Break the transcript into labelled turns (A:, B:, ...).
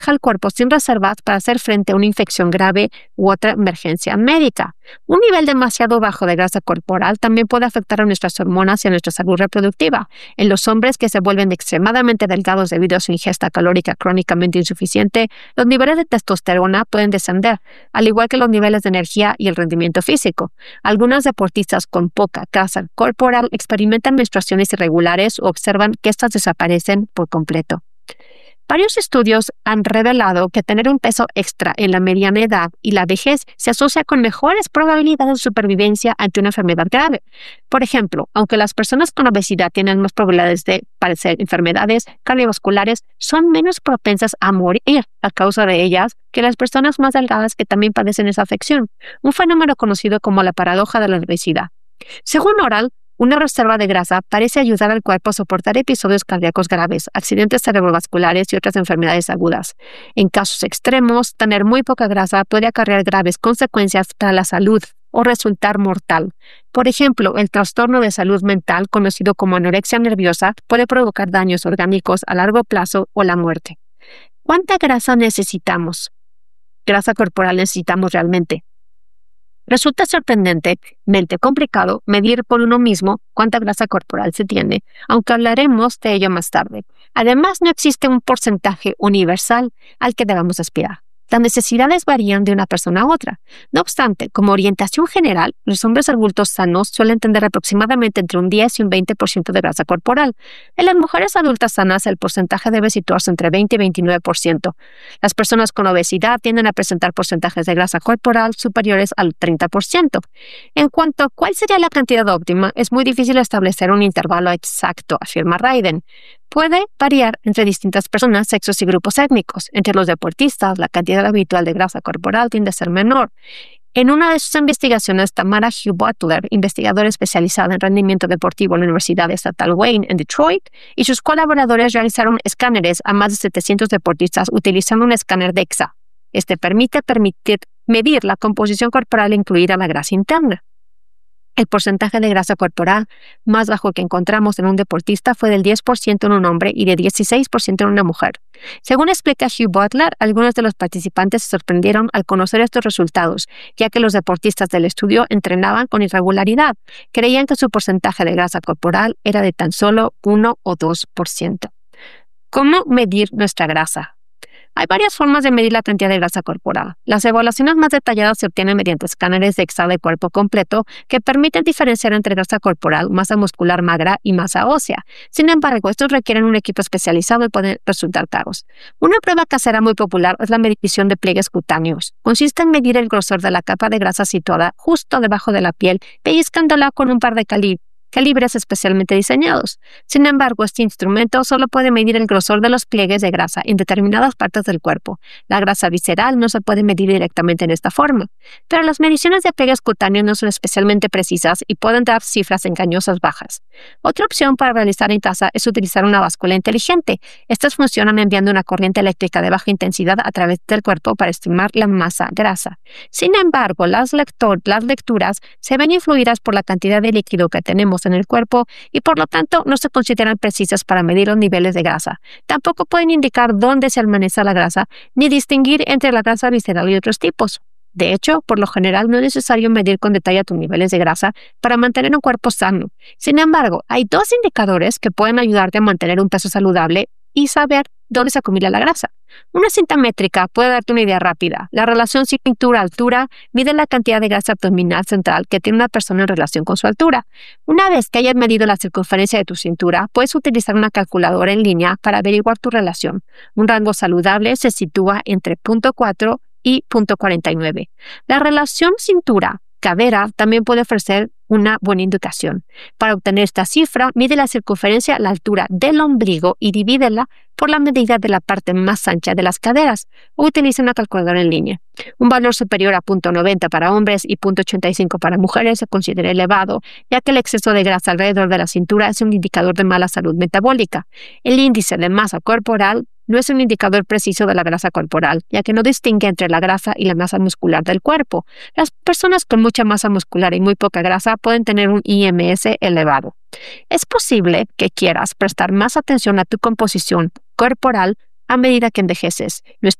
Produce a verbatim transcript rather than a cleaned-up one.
A: al cuerpo sin reservas para hacer frente a una infección grave u otra emergencia médica. Un nivel demasiado bajo de grasa corporal también puede afectar a nuestras hormonas y a nuestra salud reproductiva. En los hombres que se vuelven extremadamente delgados debido a su ingesta calórica crónicamente insuficiente, los niveles de testosterona pueden descender, al igual que los niveles de energía y el rendimiento físico. Algunas deportistas con poca grasa corporal experimentan menstruaciones irregulares o observan que estas desaparecen por completo. Varios estudios han revelado que tener un peso extra en la mediana edad y la vejez se asocia con mejores probabilidades de supervivencia ante una enfermedad grave. Por ejemplo, aunque las personas con obesidad tienen más probabilidades de padecer enfermedades cardiovasculares, son menos propensas a morir a causa de ellas que las personas más delgadas que también padecen esa afección, un fenómeno conocido como la paradoja de la obesidad. Según Oral, una reserva de grasa parece ayudar al cuerpo a soportar episodios cardíacos graves, accidentes cerebrovasculares y otras enfermedades agudas. En casos extremos, tener muy poca grasa puede acarrear graves consecuencias para la salud o resultar mortal. Por ejemplo, el trastorno de salud mental, conocido como anorexia nerviosa, puede provocar daños orgánicos a largo plazo o la muerte. ¿Cuánta grasa necesitamos? ¿Grasa corporal necesitamos realmente? Resulta sorprendentemente complicado medir por uno mismo cuánta grasa corporal se tiene, aunque hablaremos de ello más tarde. Además, no existe un porcentaje universal al que debamos aspirar. Las necesidades varían de una persona a otra. No obstante, como orientación general, los hombres adultos sanos suelen tener aproximadamente entre un diez y un veinte por ciento de grasa corporal. En las mujeres adultas sanas, el porcentaje debe situarse entre veinte y veintinueve por ciento. Las personas con obesidad tienden a presentar porcentajes de grasa corporal superiores al treinta por ciento. En cuanto a cuál sería la cantidad óptima, es muy difícil establecer un intervalo exacto, afirma Ryden. Puede variar entre distintas personas, sexos y grupos étnicos. Entre los deportistas, la cantidad habitual de grasa corporal tiende a ser menor. En una de sus investigaciones, Tamara Hugh Butler, investigadora especializada en rendimiento deportivo en la Universidad Estatal Wayne en Detroit, y sus colaboradores realizaron escáneres a más de setecientos deportistas utilizando un escáner D E X A. Este permite permitir medir la composición corporal incluida la grasa interna. El porcentaje de grasa corporal más bajo que encontramos en un deportista fue del diez por ciento en un hombre y de dieciséis por ciento en una mujer. Según explica Hugh Butler, algunos de los participantes se sorprendieron al conocer estos resultados, ya que los deportistas del estudio entrenaban con irregularidad. Creían que su porcentaje de grasa corporal era de tan solo uno o dos por ciento. ¿Cómo medir nuestra grasa? Hay varias formas de medir la cantidad de grasa corporal. Las evaluaciones más detalladas se obtienen mediante escáneres de D E X A de cuerpo completo que permiten diferenciar entre grasa corporal, masa muscular magra y masa ósea. Sin embargo, estos requieren un equipo especializado y pueden resultar caros. Una prueba casera muy popular es la medición de pliegues cutáneos. Consiste en medir el grosor de la capa de grasa situada justo debajo de la piel, pellizcándola con un par de calibres. calibres especialmente diseñados. Sin embargo, este instrumento solo puede medir el grosor de los pliegues de grasa en determinadas partes del cuerpo. La grasa visceral no se puede medir directamente en esta forma, pero las mediciones de pliegues cutáneos no son especialmente precisas y pueden dar cifras engañosas bajas. Otra opción para realizar en casa es utilizar una báscula inteligente. Estas funcionan enviando una corriente eléctrica de baja intensidad a través del cuerpo para estimar la masa grasa. Sin embargo, las, lector las lecturas se ven influidas por la cantidad de líquido que tenemos en el cuerpo y por lo tanto no se consideran precisas para medir los niveles de grasa. Tampoco pueden indicar dónde se almacena la grasa ni distinguir entre la grasa visceral y otros tipos. De hecho, por lo general no es necesario medir con detalle tus niveles de grasa para mantener un cuerpo sano. Sin embargo, hay dos indicadores que pueden ayudarte a mantener un peso saludable y saber dónde se acumula la grasa. Una cinta métrica puede darte una idea rápida. La relación cintura-altura mide la cantidad de grasa abdominal central que tiene una persona en relación con su altura. Una vez que hayas medido la circunferencia de tu cintura, puedes utilizar una calculadora en línea para averiguar tu relación. Un rango saludable se sitúa entre punto cuatro y punto cuarenta y nueve. La relación cintura-cadera también puede ofrecer una buena indicación. Para obtener esta cifra, mide la circunferencia a la altura del ombligo y divídela por la medida de la parte más ancha de las caderas o utiliza una calculadora en línea. Un valor superior a punto noventa para hombres y punto ochenta y cinco para mujeres se considera elevado, ya que el exceso de grasa alrededor de la cintura es un indicador de mala salud metabólica. El índice de masa corporal no es un indicador preciso de la grasa corporal, ya que no distingue entre la grasa y la masa muscular del cuerpo. Las personas con mucha masa muscular y muy poca grasa pueden tener un I M S elevado. Es posible que quieras prestar más atención a tu composición corporal a medida que envejeces.